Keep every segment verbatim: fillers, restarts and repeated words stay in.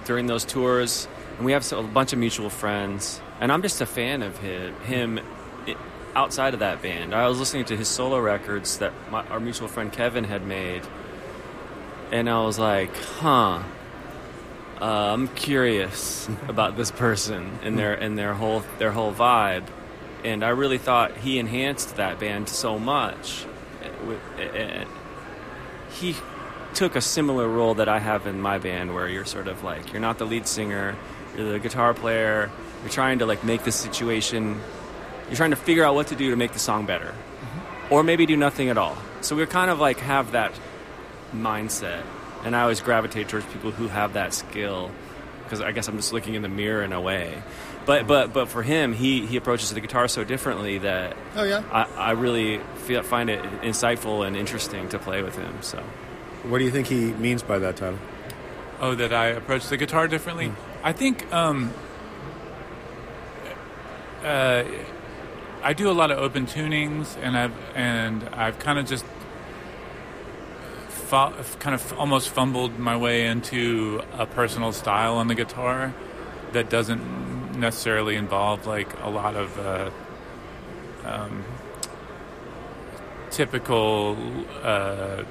during those tours, and we have a bunch of mutual friends, and I'm just a fan of him, him outside of that band. I was listening to his solo records that my, our mutual friend Kevin had made, and I was like, huh, uh, I'm curious about this person and their and their whole their whole vibe, and I really thought he enhanced that band so much. He took a similar role that I have in my band, where you're sort of like, you're not the lead singer, you're the guitar player, you're trying to like make the situation, you're trying to figure out what to do to make the song better, mm-hmm. or maybe do nothing at all. So we kind of like have that mindset, and I always gravitate towards people who have that skill, because I guess I'm just looking in the mirror in a way. But but but for him, he, he approaches the guitar so differently that oh yeah, I, I really feel, find it insightful and interesting to play with him. So, what do you think he means by that, Tyler? Oh, that I approach the guitar differently? Mm. I think um, uh, I do a lot of open tunings, and I've and I've kind of just fo- kind of almost fumbled my way into a personal style on the guitar that doesn't necessarily involve like a lot of uh, um, typical uh,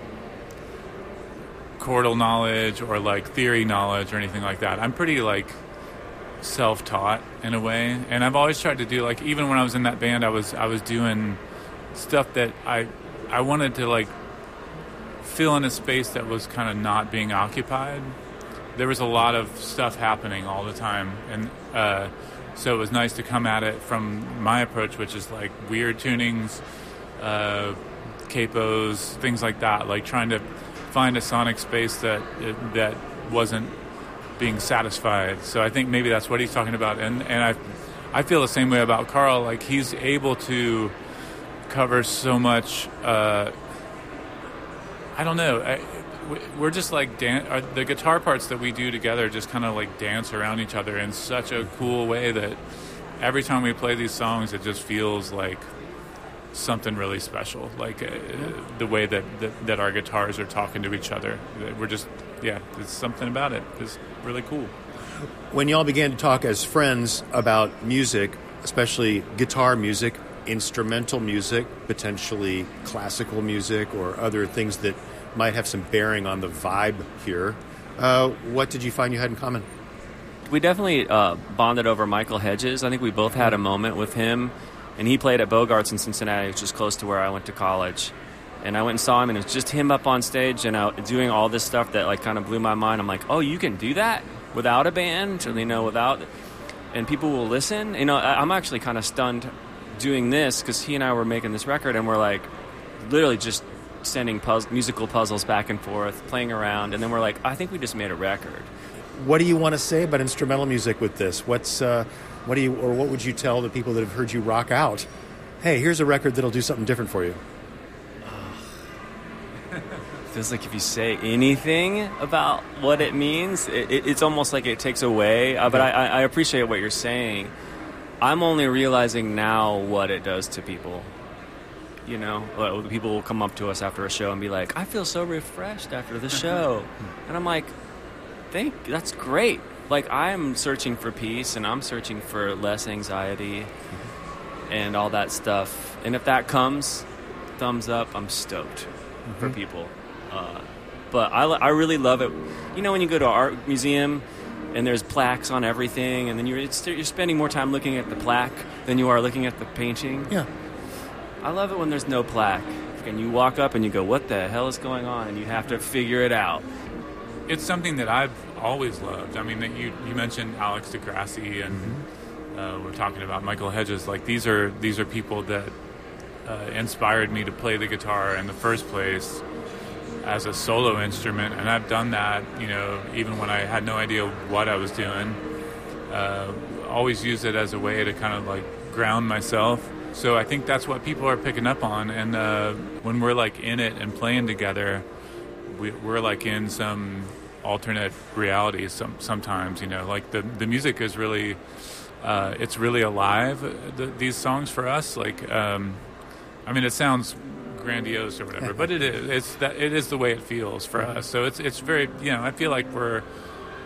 chordal knowledge or like theory knowledge or anything like that. I'm pretty like self-taught in a way, and I've always tried to do like, even when I was in that band, I was I was doing stuff that I I wanted to like fill in a space that was kind of not being occupied. There was a lot of stuff happening all the time, and uh, so it was nice to come at it from my approach, which is like weird tunings, uh, capos, things like that, like trying to find a sonic space that that wasn't being satisfied. So I think maybe that's what he's talking about, and and I I feel the same way about Carl. Like, he's able to cover so much. Uh, I don't know. I, we're just like dan- uh, the guitar parts that we do together just kind of like dance around each other in such a cool way that every time we play these songs, it just feels like something really special. Like uh, the way that, that that our guitars are talking to each other. We're just yeah, there's something about it. It's really cool. When y'all began to talk as friends about music, especially guitar music, instrumental music, potentially classical music, or other things that might have some bearing on the vibe here, uh, what did you find you had in common? We definitely uh, bonded over Michael Hedges. I think we both had a moment with him, and he played at Bogart's in Cincinnati, which is close to where I went to college. And I went and saw him, and it was just him up on stage and uh, doing all this stuff that like kind of blew my mind. I'm like, oh, you can do that without a band, you know, without, and people will listen. You know, I, I'm actually kind of stunned doing this, because he and I were making this record, and we're like literally just sending puzz- musical puzzles back and forth, playing around, and then we're like, I think we just made a record. What do you want to say about instrumental music with this? What's uh, what do you, or what would you tell the people that have heard you rock out? Hey, here's a record that'll do something different for you. Feels like if you say anything about what it means, it, it, it's almost like it takes away. Uh, but I, I appreciate what you're saying. I'm only realizing now what it does to people. You know, people will come up to us after a show and be like, I feel so refreshed after the show. And I'm like, thank, that's great. Like, I'm searching for peace, and I'm searching for less anxiety and all that stuff. And if that comes, thumbs up, I'm stoked mm-hmm. for people. Uh, but I, I really love it. You know, when you go to an art museum and there's plaques on everything, and then you're, it's, you're spending more time looking at the plaque than you are looking at the painting. Yeah. I love it when there's no plaque, and you walk up and you go, what the hell is going on? And you have to figure it out. It's something that I've always loved. I mean, you you mentioned Alex DeGrassi, and mm-hmm. uh, we're talking about Michael Hedges. Like, these are these are people that uh, inspired me to play the guitar in the first place as a solo instrument, and I've done that, you know, even when I had no idea what I was doing. Uh, always use it as a way to kind of like ground myself. So I think that's what people are picking up on, and uh, when we're like in it and playing together, we, we're like in some alternate reality. Some sometimes, you know, like the the music is really, uh, it's really alive. The, these songs for us, like, um, I mean, it sounds grandiose or whatever, but it is it's that it is the way it feels for us. So it's it's very, you know, I feel like we're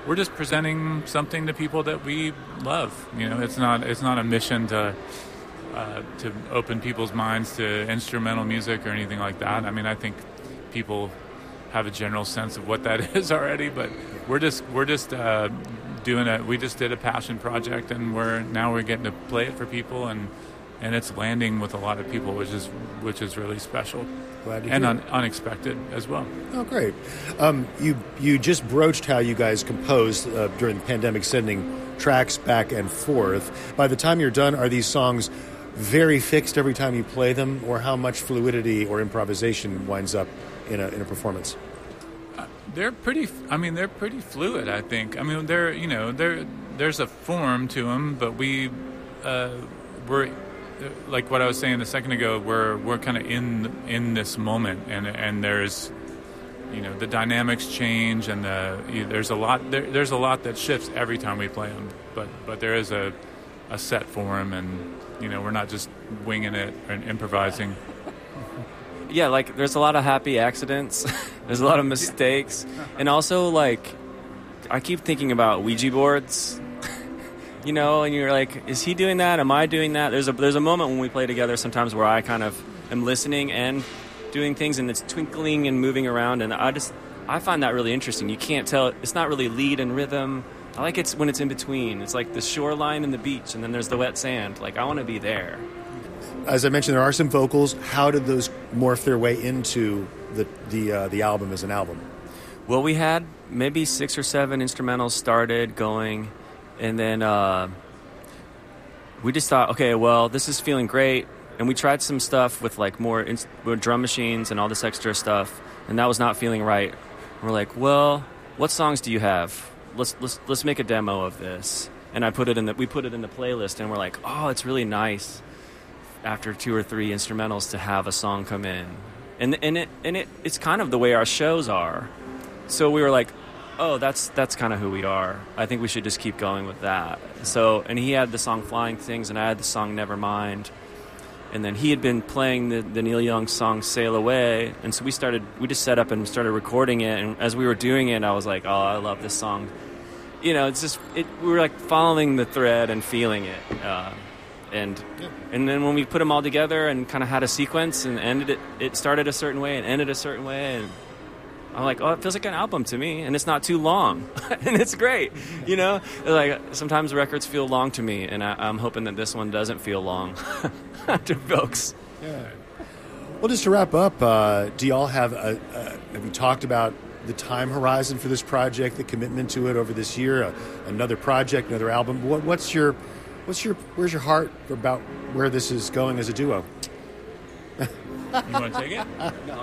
we're just presenting something to people that we love. You know, it's not it's not a mission to uh, to open people's minds to instrumental music or anything like that. I mean, I think people have a general sense of what that is already, but we're just we're just uh, doing a we just did a passion project, and we're now we're getting to play it for people, and and it's landing with a lot of people, which is which is really special. Glad to and hear un- unexpected as well. Oh, great. Um, you you just broached how you guys composed uh, during the pandemic, sending tracks back and forth. By the time you're done, are these songs very fixed every time you play them, or how much fluidity or improvisation winds up in a in a performance? Uh, they're pretty. I mean, they're pretty fluid. I think. I mean, they're you know, there there's a form to them, but we uh, we're. Like what I was saying a second ago, we're we're kind of in in this moment, and and there's, you know, the dynamics change, and the there's a lot there, there's a lot that shifts every time we play them. But but there is a a set form, and you know, we're not just winging it and improvising. Yeah, like there's a lot of happy accidents. There's a lot of mistakes, and also like I keep thinking about Ouija boards. You know, and you're like, is he doing that? Am I doing that? There's a there's a moment when we play together sometimes where I kind of am listening and doing things, and it's twinkling and moving around, and I just I find that really interesting. You can't tell, it's not really lead and rhythm. I like it when it's in between. It's like the shoreline and the beach, and then there's the wet sand. Like, I want to be there. As I mentioned, there are some vocals. How did those morph their way into the the uh, the album as an album? Well, we had maybe six or seven instrumentals started going. And then uh, we just thought, okay, well, this is feeling great. And we tried some stuff with like more, in- more drum machines and all this extra stuff, and that was not feeling right. And we're like, well, what songs do you have? Let's let's let's make a demo of this. And I put it in the we put it in the playlist, and we're like, oh, it's really nice after two or three instrumentals to have a song come in. And and it and it it's kind of the way our shows are. So we were like, oh, that's that's kind of who we are. I think we should just keep going with that. So, and he had the song Flying Things, and I had the song Nevermind. And then he had been playing the, the Neil Young song Sail Away. And so we started, we just set up and started recording it. And as we were doing it, I was like, oh, I love this song. You know, it's just, it, we were like following the thread and feeling it. Uh, and yeah. and then when we put them all together and kind of had a sequence and ended it, it started a certain way and ended a certain way. And I'm like, oh, it feels like an album to me, and it's not too long, and it's great, you know. Like sometimes records feel long to me, and I, I'm hoping that this one doesn't feel long to folks. Yeah. Well, just to wrap up, uh, do y'all have a, a have you talked about the time horizon for this project, the commitment to it over this year, uh, another project, another album? What, what's your what's your where's your heart about where this is going as a duo? You want to take it?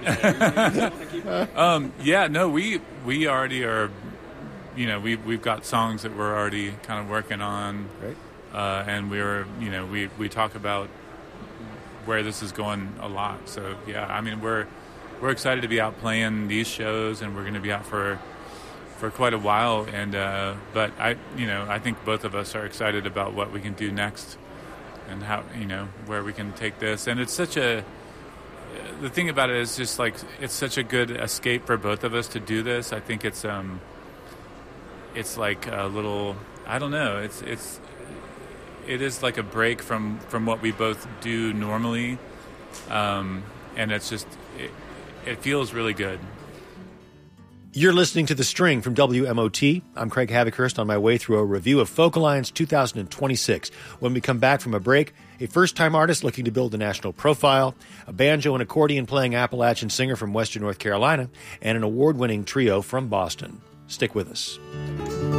No, um, yeah, no, we we already are. You know, we we've got songs that we're already kind of working on, right? Uh, and we're you know we, we talk about where this is going a lot. So yeah, I mean we're we're excited to be out playing these shows, and we're going to be out for for quite a while. And uh, but I you know I think both of us are excited about what we can do next, and how you know where we can take this. And it's such a the thing about it is just like it's such a good escape for both of us to do this. I think it's um it's like a little I don't know it's it's it is like a break from from what we both do normally, um and it's just it, it feels really good. You're listening to The String from W M O T. I'm Craig Havikhurst on my way through a review of Folk Alliance two thousand twenty-six. When we come back from a break, a first-time artist looking to build a national profile, a banjo and accordion-playing Appalachian singer from Western North Carolina, and an award-winning trio from Boston. Stick with us.